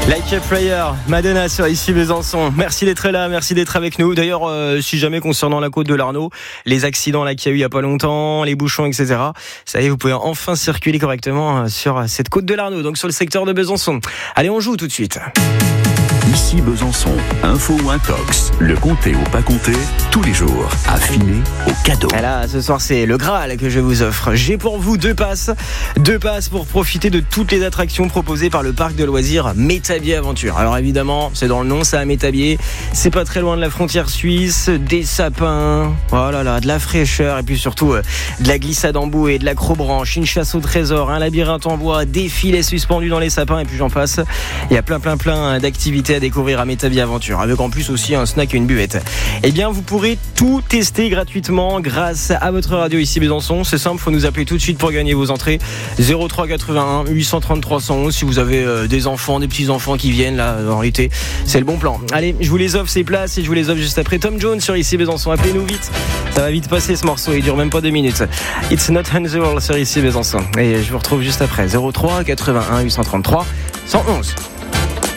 Like a Prayer, Madonna sur ici Besançon. Merci d'être là, merci d'être avec nous. D'ailleurs, si jamais concernant la côte de l'Arnaud, les accidents là qu'il y a eu il y a pas longtemps, les bouchons, etc. Ça y est, vous pouvez enfin circuler correctement sur cette côte de l'Arnaud, donc sur le secteur de Besançon. Allez, on joue tout de suite. Ici Besançon, info ou intox, le compter ou pas compter, tous les jours, affiné au cadeau. Et là, ce soir, c'est le Graal que je vous offre. J'ai pour vous deux passes pour profiter de toutes les attractions proposées par le parc de loisirs Métabier Aventure. Alors évidemment, c'est dans le nom, ça à Métabier. C'est pas très loin de la frontière suisse, des sapins, voilà, de la fraîcheur et puis surtout de la glissade en boue et de l'acrobranche, une chasse au trésor, un labyrinthe en bois, des filets suspendus dans les sapins et puis j'en passe. Il y a plein d'activités à découvrir à Métabier Aventure, avec en plus aussi un snack et une buvette. Eh bien, vous pourrez tout tester gratuitement grâce à votre radio ici Besançon. C'est simple, faut nous appeler tout de suite pour gagner vos entrées. 03 81 833 111 si vous avez des enfants, des petits-enfants qui viennent là en l'été. C'est le bon plan. Allez, je vous les offre ces places et je vous les offre juste après Tom Jones sur ici Besançon. Appelez-nous vite. Ça va vite passer ce morceau, il dure même pas 2 minutes. It's not unusual sur ici Besançon. Et je vous retrouve juste après. 03 81 833 111.